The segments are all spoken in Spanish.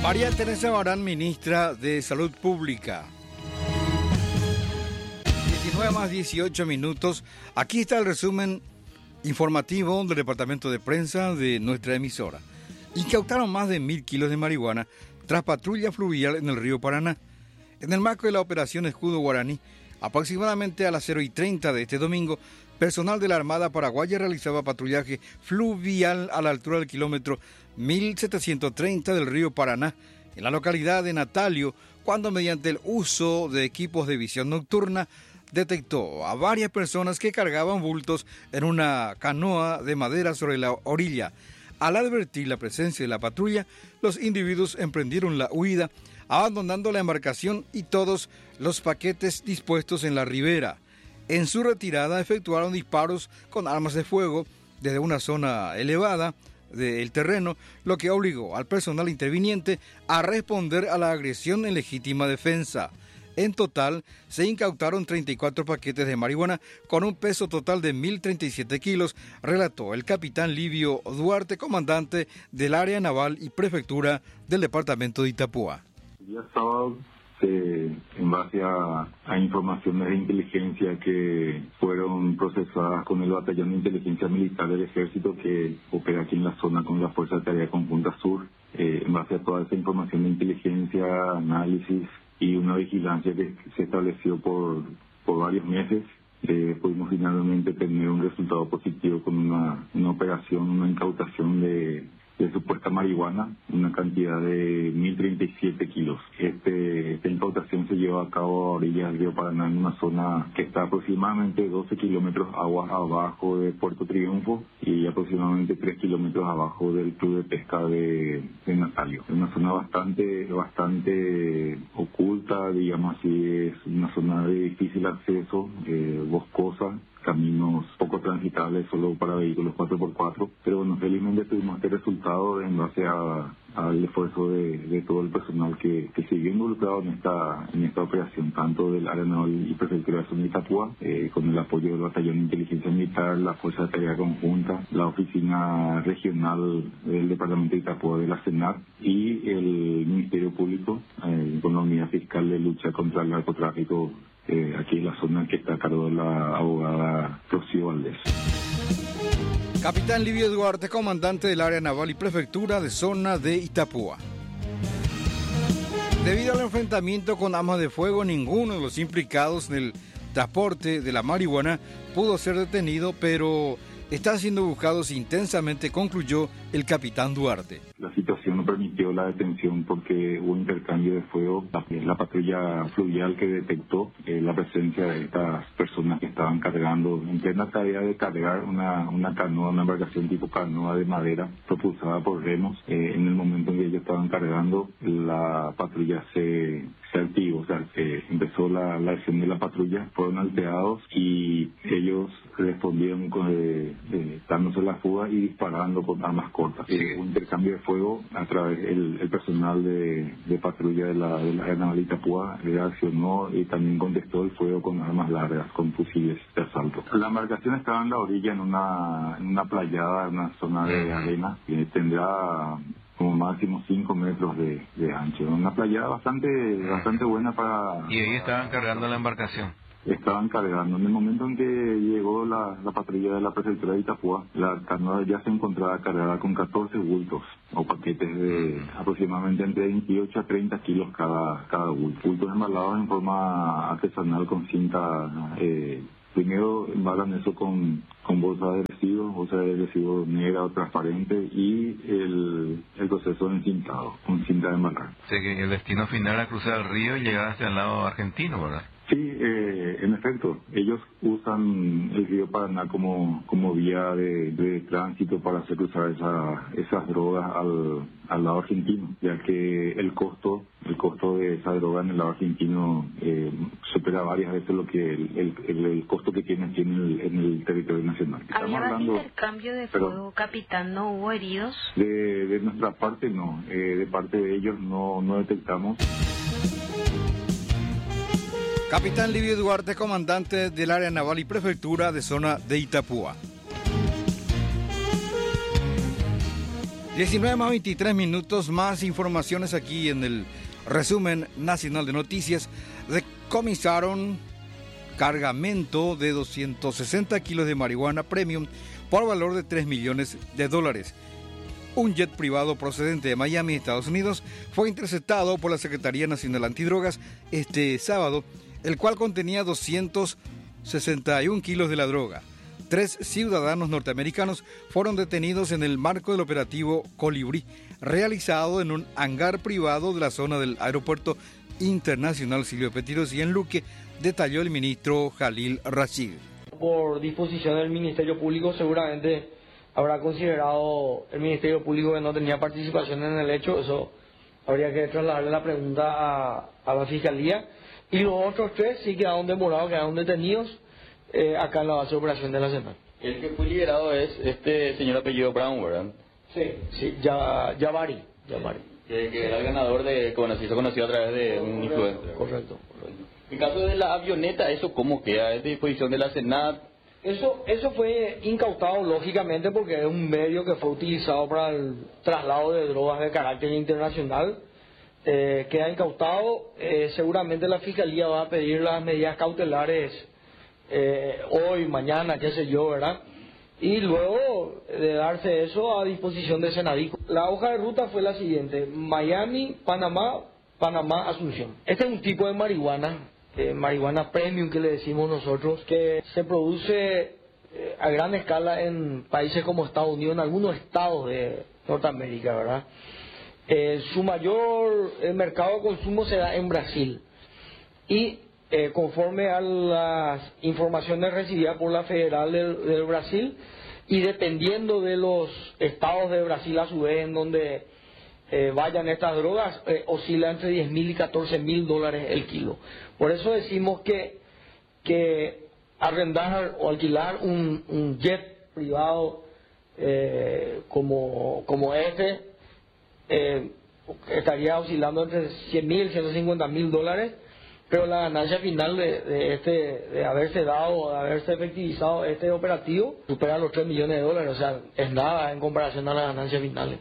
María Teresa Barán, ministra de Salud Pública. 19:18. Aquí está el resumen informativo del departamento de prensa de nuestra emisora. Incautaron más de 1.000 kilos de marihuana tras patrulla fluvial en el río Paraná. En el marco de la operación Escudo Guaraní, aproximadamente a las 0:30 de este domingo, personal de la Armada Paraguaya realizaba patrullaje fluvial a la altura del kilómetro 1730 del río Paraná, en la localidad de Natalio, cuando mediante el uso de equipos de visión nocturna detectó a varias personas que cargaban bultos en una canoa de madera sobre la orilla. Al advertir la presencia de la patrulla, los individuos emprendieron la huida, abandonando la embarcación y todos los paquetes dispuestos en la ribera. En su retirada efectuaron disparos con armas de fuego desde una zona elevada del terreno, lo que obligó al personal interviniente a responder a la agresión en legítima defensa. En total, se incautaron 34 paquetes de marihuana con un peso total de 1.037 kilos, relató el capitán Livio Duarte, comandante del área naval y prefectura del departamento de Itapúa. El día sábado, en base a informaciones de inteligencia que fueron procesadas con el Batallón de Inteligencia Militar del Ejército que opera aquí en la zona con la Fuerza de Tarea Conjunta Sur, en base a toda esa información de inteligencia, análisis y una vigilancia que se estableció por varios meses, pudimos finalmente tener un resultado positivo con una operación, una incautación de supuesta marihuana, una cantidad de 1.037 kilos. Esta incautación se llevó a cabo a orillas del río Paraná, en una zona que está aproximadamente 12 kilómetros aguas abajo de Puerto Triunfo y aproximadamente 3 kilómetros abajo del Club de Pesca de Natalio. Es una zona bastante oculta, digamos así, es una zona de difícil acceso, boscosa, caminos poco transitables solo para vehículos 4x4, pero bueno, felizmente tuvimos este resultado en base al esfuerzo de todo el personal que sigue involucrado en esta operación, tanto del área naval y prefectura de zona de Itapúa, con el apoyo del Batallón de Inteligencia Militar, la Fuerza de Tarea Conjunta, la Oficina Regional del Departamento de Itapúa de la CENAR y el Ministerio Público, con la Unidad Fiscal de Lucha contra el Narcotráfico, aquí en la zona que está a cargo de la abogada Rocío Valdés. Capitán Livio Duarte, comandante del área naval y prefectura de zona de Itapúa. Debido al enfrentamiento con armas de fuego, ninguno de los implicados en el transporte de la marihuana pudo ser detenido, pero están siendo buscados intensamente, concluyó el capitán Duarte. La situación no permitió la detención porque hubo intercambio de fuego. La patrulla fluvial que detectó la presencia de estas personas que estaban cargando, en plena tarea de cargar una canoa, una embarcación tipo canoa de madera propulsada por remos. En el momento en que ellos estaban cargando, la patrulla se activó, o sea, empezó la acción de la patrulla, fueron alterados y ellos respondieron dándose la fuga y disparando con armas cortas. Un intercambio de fuego a través del personal de patrulla de la Naval de Itapúa reaccionó y también contestó el fuego con armas largas, con fusiles de asalto. La embarcación estaba en la orilla, en una playada, en una zona de arena, que tendrá como máximo 5 metros de ancho. Una playada bastante buena para... ¿Y ahí estaban cargando la embarcación? Estaban cargando. En el momento en que llegó la patrulla de la prefectura de Itapúa, la canoa ya se encontraba cargada con 14 bultos o paquetes de aproximadamente entre 28 a 30 kilos cada bulto. Bultos embalados en forma artesanal con cinta. Primero embalan eso con bolsa de residuos negra o transparente y el proceso de encintado con cinta de embalar. O sea que el destino final era cruzar el río y llegar hacia el lado argentino, ¿verdad? Sí, en efecto, ellos usan el río Paraná como vía de tránsito para hacer cruzar esas drogas al lado argentino, ya que el costo de esa droga en el lado argentino supera varias veces lo que el costo que tiene aquí en el territorio nacional. ¿Había más intercambio de fuego, capitán? ¿No hubo heridos? De nuestra parte no, de parte de ellos no detectamos. Capitán Livio Duarte, comandante del área naval y prefectura de zona de Itapúa. 19 más 23 minutos, más informaciones aquí en el resumen nacional de noticias. Decomisaron cargamento de 260 kilos de marihuana premium por valor de $3 millones. Un jet privado procedente de Miami, Estados Unidos, fue interceptado por la Secretaría Nacional Antidrogas este sábado, el cual contenía 261 kilos de la droga. 3 ciudadanos norteamericanos fueron detenidos en el marco del operativo Colibrí, realizado en un hangar privado de la zona del Aeropuerto Internacional Silvio Pettirossi en Luque, detalló el ministro Jalil Rachid. Por disposición del Ministerio Público, seguramente habrá considerado el Ministerio Público que no tenía participación en el hecho. Eso habría que trasladarle la pregunta a la Fiscalía. Y los otros 3 sí quedaron demorados, quedaron detenidos acá en la base de operación de la CENAC. El que fue liberado es este señor apellido Brown, ¿verdad? Sí, Yavari. Que era el ganador de, se hizo conocido a través de un influencer. Correcto. En caso de la avioneta, ¿eso cómo queda? ¿Es de disposición de la CENAC? Eso fue incautado, lógicamente, porque es un medio que fue utilizado para el traslado de drogas de carácter internacional. Queda incautado. Seguramente la Fiscalía va a pedir las medidas cautelares hoy, mañana, qué sé yo, ¿verdad? Y luego de darse eso a disposición de Senadico. La hoja de ruta fue la siguiente: Miami, Panamá, Asunción. Este es un tipo de marihuana, marihuana premium que le decimos nosotros, que se produce a gran escala en países como Estados Unidos, en algunos estados de Norteamérica, ¿verdad? Su mayor mercado de consumo se da en Brasil. Y conforme a las informaciones recibidas por la Federal del Brasil, y dependiendo de los estados de Brasil a su vez en donde vayan estas drogas, oscila entre $10,000 y $14,000 el kilo. Por eso decimos que arrendar o alquilar un jet privado como este estaría oscilando entre $100,000 y $150,000, pero la ganancia final de haberse dado, de haberse efectivizado este operativo, supera los $3 millones, o sea, es nada en comparación a las ganancias finales.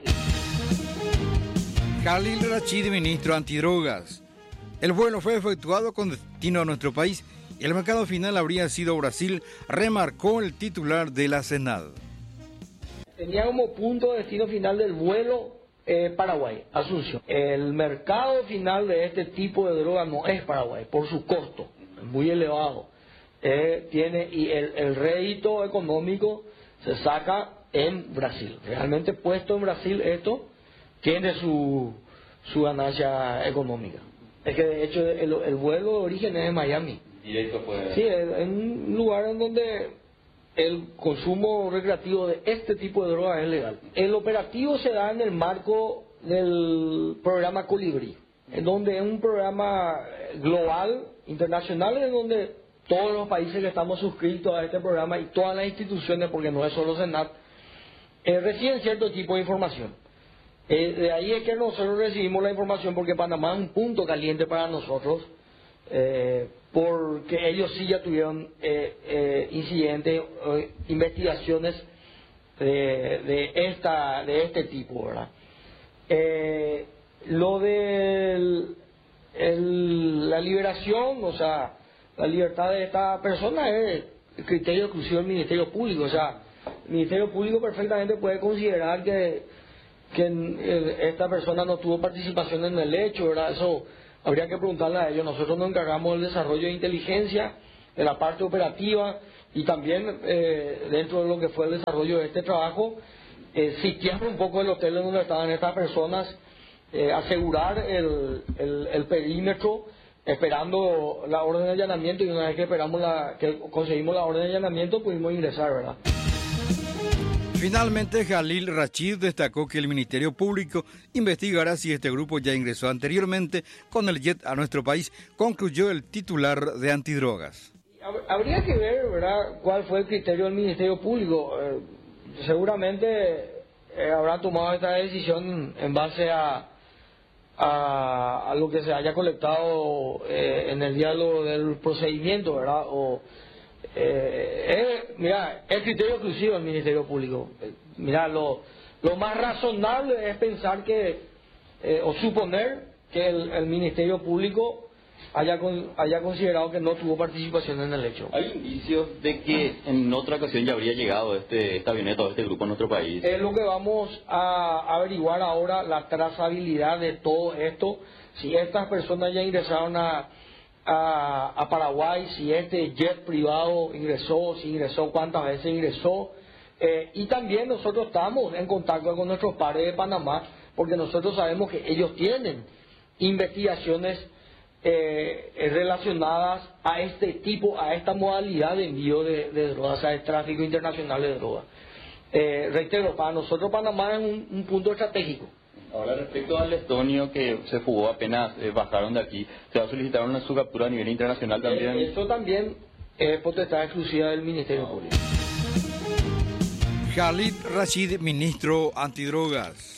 Jalil Rachid, ministro antidrogas. El vuelo fue efectuado con destino a nuestro país y el mercado final habría sido Brasil, remarcó el titular de la CENAD. Tenía como punto de destino final del vuelo Paraguay, Asunción. El mercado final de este tipo de droga no es Paraguay, por su costo, es muy elevado. Y el rédito económico se saca en Brasil. Realmente puesto en Brasil esto tiene su ganancia económica. Es que de hecho el vuelo de origen es de Miami. Directo fue. Sí, es un lugar en donde el consumo recreativo de este tipo de drogas es legal. El operativo se da en el marco del programa Colibrí, en donde es un programa global, internacional, en donde todos los países que estamos suscritos a este programa y todas las instituciones, porque no es solo CENAT, reciben cierto tipo de información. De ahí es que nosotros recibimos la información, porque Panamá es un punto caliente para nosotros, porque ellos sí ya tuvieron incidentes, investigaciones de este tipo, ¿verdad? Lo de la liberación, o sea, la libertad de esta persona es el criterio exclusivo del Ministerio Público. O sea, el Ministerio Público perfectamente puede considerar que esta persona no tuvo participación en el hecho, ¿verdad? Eso habría que preguntarle a ellos. Nosotros nos encargamos del desarrollo de inteligencia, de la parte operativa, y también dentro de lo que fue el desarrollo de este trabajo, sitiar un poco el hotel en donde estaban estas personas, asegurar el perímetro, esperando la orden de allanamiento, y una vez que conseguimos la orden de allanamiento pudimos ingresar, ¿verdad? Finalmente, Jalil Rachid destacó que el Ministerio Público investigará si este grupo ya ingresó anteriormente con el jet a nuestro país, concluyó el titular de antidrogas. Habría que ver, ¿verdad?, cuál fue el criterio del Ministerio Público. Seguramente habrán tomado esta decisión en base a lo que se haya colectado en el diálogo del procedimiento, ¿verdad? Mira, es criterio exclusivo del Ministerio Público. Mira, Lo más razonable es pensar o suponer que el Ministerio Público haya considerado que no tuvo participación en el hecho. ¿Hay indicios de que en otra ocasión ya habría llegado esta avioneta o este grupo a nuestro país? Es lo que vamos a averiguar ahora, la trazabilidad de todo esto, si estas personas ya ingresaron a Paraguay, si este jet privado ingresó, si ingresó, cuántas veces ingresó. Y también nosotros estamos en contacto con nuestros pares de Panamá, porque nosotros sabemos que ellos tienen investigaciones relacionadas a este tipo, a esta modalidad de envío de drogas, a el tráfico internacional de drogas. Reitero, para nosotros Panamá es un punto estratégico. Ahora, respecto al estonio que se fugó apenas bajaron de aquí, ¿se va a solicitar su captura a nivel internacional también? Eso también es potestad exclusiva del Ministerio Público. Khalid Rashid, ministro antidrogas.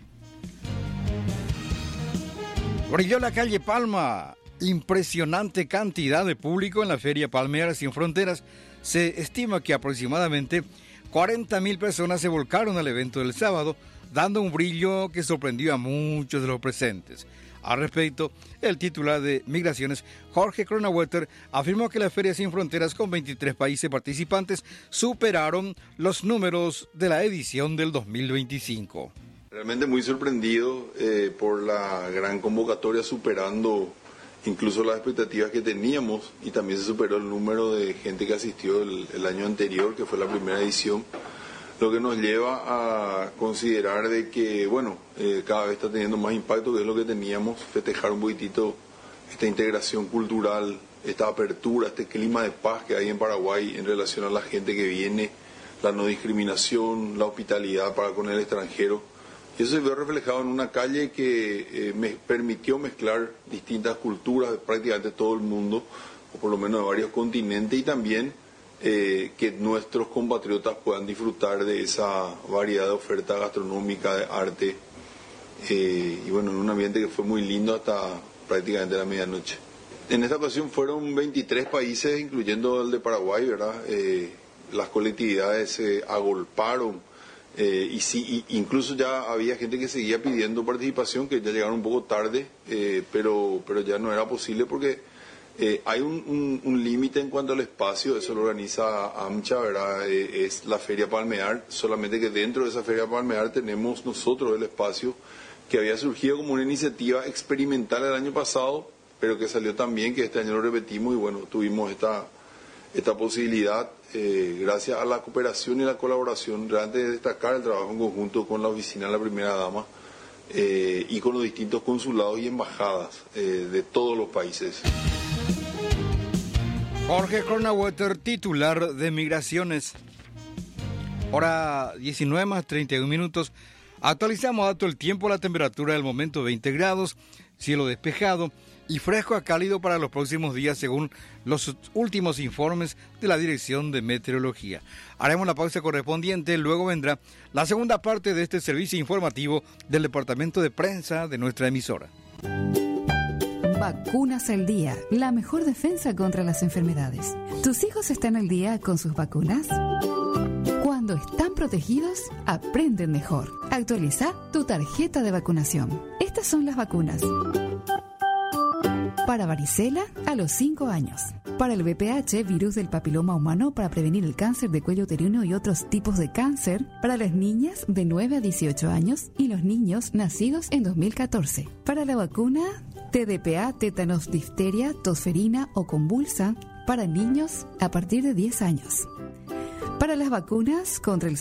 Brilló la calle Palma. Impresionante cantidad de público en la Feria Palmear Sin Fronteras. Se estima que aproximadamente 40.000 personas se volcaron al evento del sábado, dando un brillo que sorprendió a muchos de los presentes. Al respecto, el titular de Migraciones, Jorge Cronaueter, afirmó que la Feria Sin Fronteras, con 23 países participantes, superaron los números de la edición del 2025. Realmente muy sorprendido por la gran convocatoria, superando incluso las expectativas que teníamos, y también se superó el número de gente que asistió el año anterior, que fue la primera edición. Lo que nos lleva a considerar de que, cada vez está teniendo más impacto, que es lo que teníamos, festejar un poquitito esta integración cultural, esta apertura, este clima de paz que hay en Paraguay en relación a la gente que viene, la no discriminación, la hospitalidad para con el extranjero. Y eso se vio reflejado en una calle que me permitió mezclar distintas culturas de prácticamente todo el mundo, o por lo menos de varios continentes, y también que nuestros compatriotas puedan disfrutar de esa variedad de oferta gastronómica, de arte, en un ambiente que fue muy lindo hasta prácticamente la medianoche. En esta ocasión fueron 23 países, incluyendo el de Paraguay, ¿verdad? Las colectividades se agolparon, incluso ya había gente que seguía pidiendo participación, que ya llegaron un poco tarde, pero ya no era posible porque hay un límite en cuanto al espacio. Eso lo organiza AMCHA, ¿verdad? Es la Feria Palmear, solamente que dentro de esa Feria Palmear tenemos nosotros el espacio que había surgido como una iniciativa experimental el año pasado, pero que salió tan bien que este año lo repetimos y tuvimos esta posibilidad gracias a la cooperación y la colaboración. Realmente destacar el trabajo en conjunto con la oficina de la Primera Dama y con los distintos consulados y embajadas de todos los países. Jorge Cronaueter, titular de Migraciones. Hora 19 más 31 minutos. Actualizamos dato el tiempo, la temperatura del momento 20 grados, cielo despejado y fresco a cálido para los próximos días según los últimos informes de la Dirección de Meteorología. Haremos la pausa correspondiente, luego vendrá la segunda parte de este servicio informativo del Departamento de Prensa de nuestra emisora. Vacunas al día, la mejor defensa contra las enfermedades. ¿Tus hijos están al día con sus vacunas? Cuando están protegidos, aprenden mejor. Actualiza tu tarjeta de vacunación. Estas son las vacunas. Para varicela, a los 5 años. Para el VPH, virus del papiloma humano, para prevenir el cáncer de cuello uterino y otros tipos de cáncer. Para las niñas de 9 a 18 años y los niños nacidos en 2014. Para la vacuna TDPA, tétanos, difteria, tosferina o convulsa, para niños a partir de 10 años. Para las vacunas contra el